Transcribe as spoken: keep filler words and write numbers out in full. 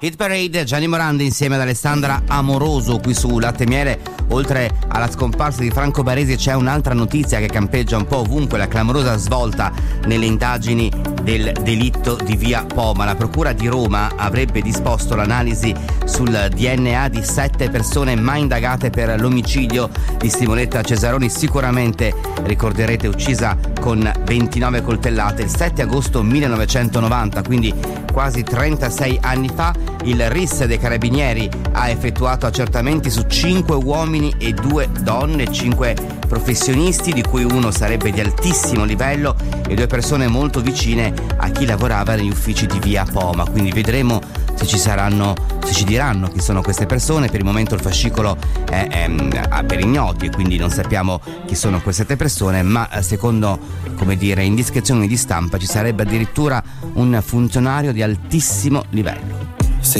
Hit Parade, Gianni Morandi insieme ad Alessandra Amoroso qui su Latte e Miele. Oltre alla scomparsa di Franco Baresi c'è un'altra notizia che campeggia un po' ovunque: la clamorosa svolta nelle indagini del delitto di via Poma. La procura di Roma avrebbe disposto l'analisi sul D N A di sette persone mai indagate per l'omicidio di Simonetta Cesaroni, sicuramente ricorderete uccisa con ventinove coltellate il sette agosto millenovecentonovanta, quindi quasi trentasei anni fa. Il R I S dei Carabinieri ha effettuato accertamenti su cinque uomini e due donne, cinque professionisti di cui uno sarebbe di altissimo livello e due persone molto vicine a chi lavorava negli uffici di via Poma. Quindi vedremo se ci saranno, se ci diranno chi sono queste persone. Per il momento il fascicolo è, è per ignoti e quindi non sappiamo chi sono queste tre persone, ma secondo, come dire, indiscrezioni di stampa ci sarebbe addirittura un funzionario di altissimo livello.